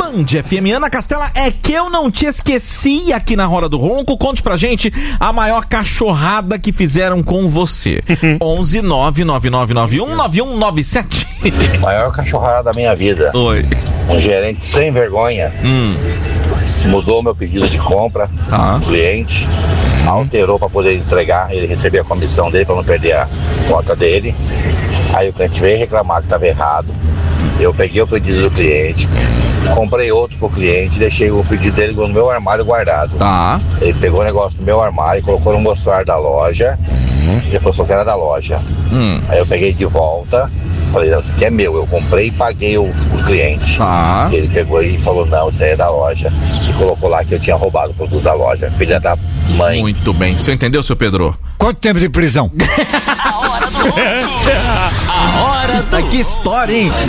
Band FM. Ana Castela, é que eu não te esqueci aqui na Hora do Ronco. Conte pra gente a maior cachorrada que fizeram com você. 11 99991 9197. Maior cachorrada da minha vida. Oi. Um gerente sem vergonha mudou meu pedido de compra. O cliente alterou para poder entregar, ele receber a comissão dele para não perder a cota dele. Aí o cliente veio reclamar que estava errado. Eu peguei o pedido do cliente, comprei outro pro cliente, deixei o pedido dele no meu armário guardado. Ele pegou o negócio do meu armário, colocou no mostrar da loja, e depois falou que era da loja. Aí eu peguei de volta, falei, não, isso aqui é meu, eu comprei e paguei o cliente. Ele pegou e falou, não, isso aí é da loja, e colocou lá que eu tinha roubado o produto da loja, filha da mãe. Muito bem, você entendeu, seu Pedro? Quanto tempo de prisão? A Hora do Ronco. Que história, hein?